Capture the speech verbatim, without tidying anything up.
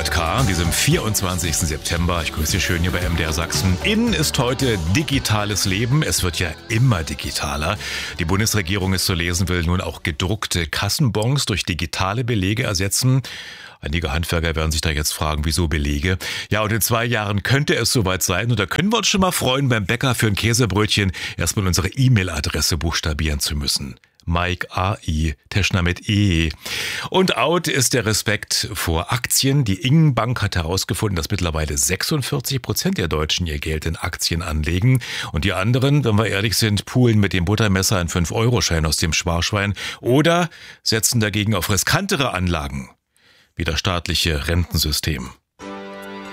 Robert K. an diesem vierundzwanzigsten September. Ich grüße Sie schön hier bei M D R Sachsen. Innen ist heute digitales Leben. Es wird ja immer digitaler. Die Bundesregierung, es so lesen will, nun auch gedruckte Kassenbons durch digitale Belege ersetzen. Einige Handwerker werden sich da jetzt fragen, wieso Belege? Ja, und in zwei Jahren könnte es soweit sein. Und da können wir uns schon mal freuen, beim Bäcker für ein Käsebrötchen erstmal unsere E-Mail-Adresse buchstabieren zu müssen. Mike A I, Teschner mit E. Und out ist der Respekt vor Aktien. Die Ingen-Bank hat herausgefunden, dass mittlerweile sechsundvierzig Prozent der Deutschen ihr Geld in Aktien anlegen. Und die anderen, wenn wir ehrlich sind, poolen mit dem Buttermesser einen fünf Euro Schein aus dem Sparschwein oder setzen dagegen auf riskantere Anlagen wie das staatliche Rentensystem.